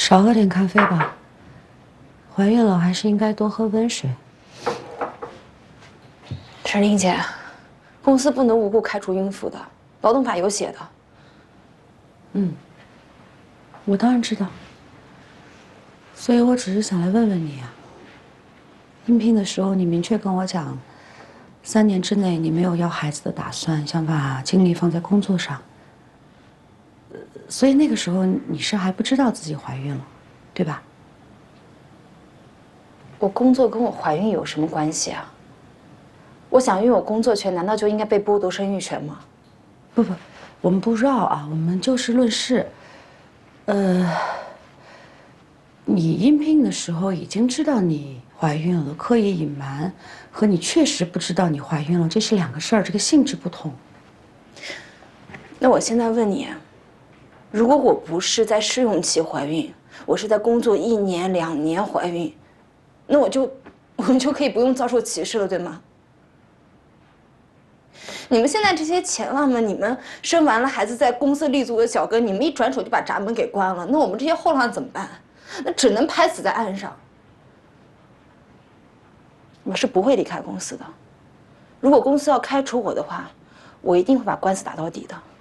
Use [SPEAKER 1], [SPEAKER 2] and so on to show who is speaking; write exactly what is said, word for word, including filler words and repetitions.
[SPEAKER 1] 少喝点咖啡吧。怀孕了还是应该多喝温水。
[SPEAKER 2] 陈玲姐，公司不能无故开除孕妇的，劳动法有写的。
[SPEAKER 1] 嗯，我当然知道。所以我只是想来问问你啊。应聘的时候你明确跟我讲，三年之内你没有要孩子的打算，想把精力放在工作上。所以那个时候你是还不知道自己怀孕了，对吧？
[SPEAKER 2] 我工作跟我怀孕有什么关系啊？我想拥有工作权，难道就应该被剥夺生育权吗？
[SPEAKER 1] 不不，我们不绕啊，我们就事论事。呃，你应聘的时候已经知道你怀孕了，刻意隐瞒，和你确实不知道你怀孕了，这是两个事儿，这个性质不同。
[SPEAKER 2] 那我现在问你，如果我不是在试用期怀孕，我是在工作一年两年怀孕，那我就我们就可以不用遭受歧视了，对吗？你们现在这些钱浪们，你们生完了孩子在公司立足的小哥，你们一转手就把闸门给关了，那我们这些后浪怎么办？那只能拍死在岸上。我是不会离开公司的。如果公司要开除我的话，我一定会把官司打到底的。